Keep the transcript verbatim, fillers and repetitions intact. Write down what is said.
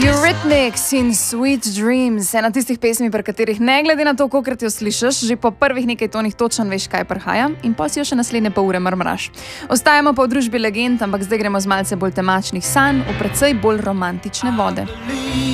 Eurythmics in Sweet Dreams, ena tistih pesmi, pri katerih ne glede na to, kolikrat jo slišiš, že po prvih nekaj tonih točno veš, kaj prihaja in pa si jo še naslednje pol ure mrmraš. Ostajamo pa v družbi legend, ampak zdaj gremo z malce bolj temačnih sanj v precej bolj romantične vode.